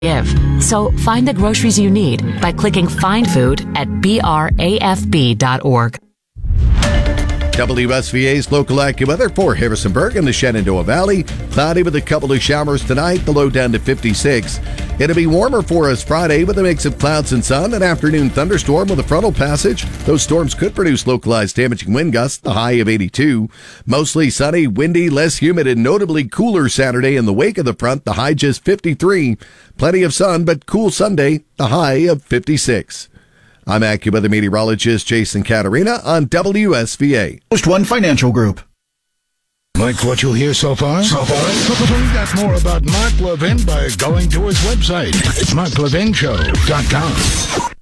give. So find the groceries you need by clicking Find Food at brafb.org. WSVA's local AccuWeather for Harrisonburg and the Shenandoah Valley. Cloudy with a couple of showers tonight, the low down to 56. It'll be warmer for us Friday with a mix of clouds and sun. An afternoon thunderstorm with a frontal passage. Those storms could produce localized damaging wind gusts, the high of 82. Mostly sunny, windy, less humid, and notably cooler Saturday in the wake of the front, the high just 53. Plenty of sun, but cool Sunday, the high of 56. I'm AccuWeather meteorologist Jason Caterina on WSVA. Post One Financial Group. Like what you hear so far? Find out more about Mark Levin by going to his website, marklevinshow.com.